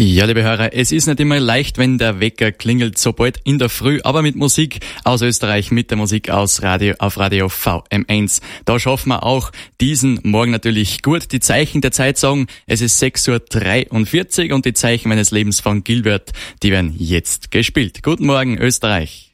Ja, liebe Hörer, es ist nicht immer leicht, wenn der Wecker klingelt, so bald in der Früh, aber mit Musik aus Österreich, mit der Musik aus Radio, auf Radio VM1. Da schaffen wir auch diesen Morgen natürlich gut. Die Zeichen der Zeit sagen, es ist 6:43 Uhr und die Zeichen meines Lebens von Gilbert, die werden jetzt gespielt. Guten Morgen, Österreich.